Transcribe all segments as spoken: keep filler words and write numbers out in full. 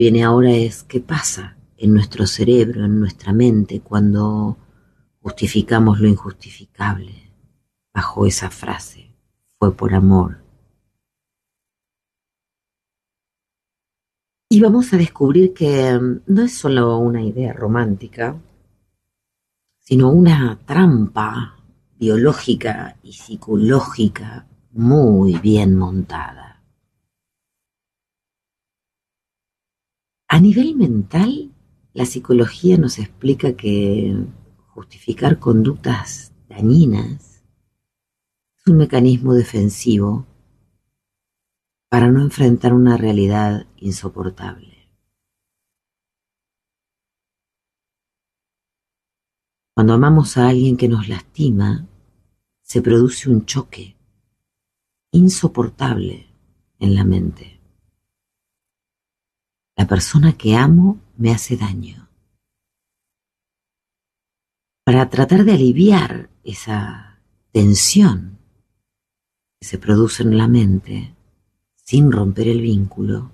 Viene ahora es qué pasa en nuestro cerebro, en nuestra mente, cuando justificamos lo injustificable bajo esa frase, fue por amor. Y vamos a descubrir que mm, no es solo una idea romántica, sino una trampa biológica y psicológica muy bien montada. A nivel mental, la psicología nos explica que justificar conductas dañinas es un mecanismo defensivo para no enfrentar una realidad insoportable. Cuando amamos a alguien que nos lastima, se produce un choque insoportable en la mente. La persona que amo me hace daño. Para tratar de aliviar esa tensión que se produce en la mente sin romper el vínculo,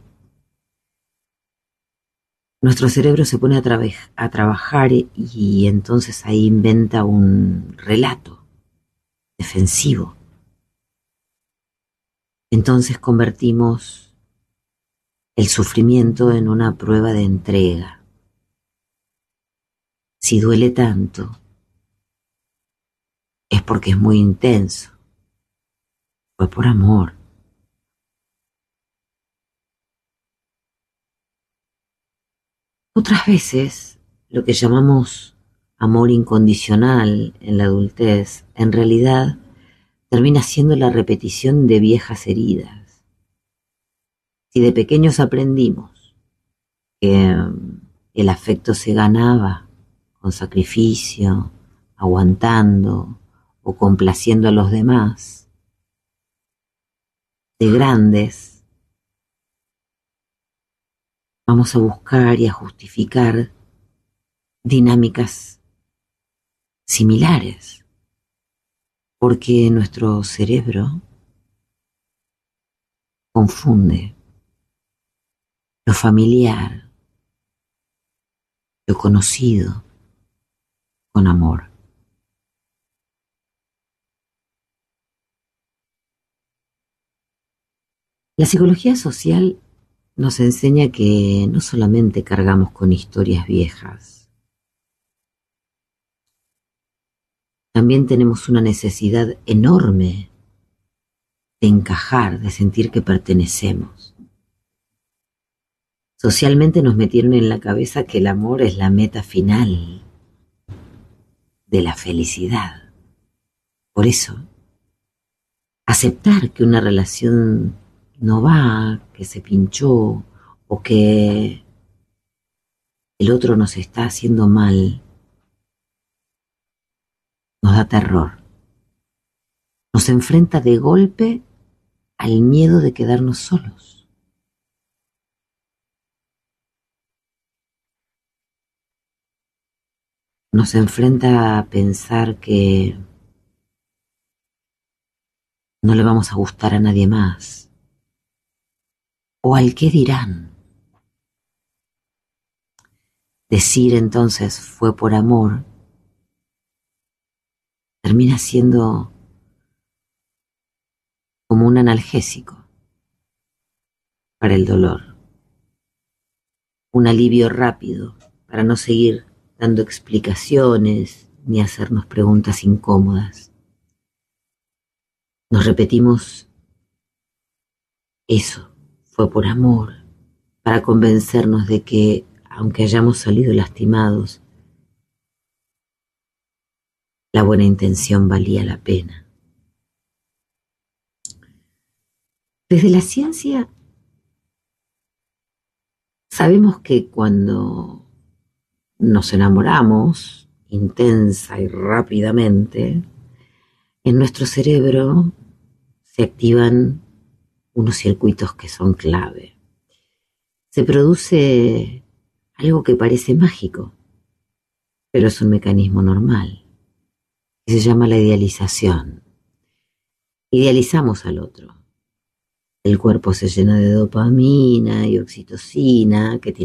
nuestro cerebro se pone a, tra- a trabajar y entonces ahí inventa un relato defensivo. Entonces convertimos el sufrimiento en una prueba de entrega. Si duele tanto, es porque es muy intenso. Fue por amor. Otras veces, lo que llamamos amor incondicional en la adultez, en realidad termina siendo la repetición de viejas heridas. Si de pequeños aprendimos que um, el afecto se ganaba con sacrificio, aguantando o complaciendo a los demás, de grandes vamos a buscar y a justificar dinámicas similares, porque nuestro cerebro confunde lo familiar, lo conocido, con amor. La psicología social nos enseña que no solamente cargamos con historias viejas, también tenemos una necesidad enorme de encajar, de sentir que pertenecemos. Socialmente nos metieron en la cabeza que el amor es la meta final de la felicidad. Por eso, aceptar que una relación no va, que se pinchó o que el otro nos está haciendo mal, nos da terror. Nos enfrenta de golpe al miedo de quedarnos solos. Nos enfrenta a pensar que no le vamos a gustar a nadie más. O al qué dirán. Decir entonces fue por amor termina siendo como un analgésico para el dolor. Un alivio rápido para no seguir dando explicaciones ni hacernos preguntas incómodas. Nos repetimos eso, fue por amor, para convencernos de que, aunque hayamos salido lastimados, la buena intención valía la pena. Desde la ciencia sabemos que cuando nos enamoramos intensa y rápidamente, en nuestro cerebro se activan unos circuitos que son clave. Se produce algo que parece mágico, pero es un mecanismo normal, que se llama la idealización. Idealizamos al otro, el cuerpo se llena de dopamina y oxitocina, que